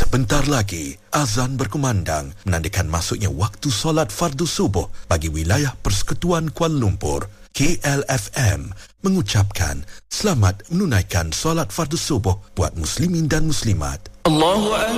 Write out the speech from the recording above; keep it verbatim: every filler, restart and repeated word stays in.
Sebentar lagi, azan berkumandang menandakan masuknya waktu solat fardu subuh bagi wilayah Persekutuan Kuala Lumpur. K L F M mengucapkan selamat menunaikan solat fardu subuh buat muslimin dan muslimat. Allahu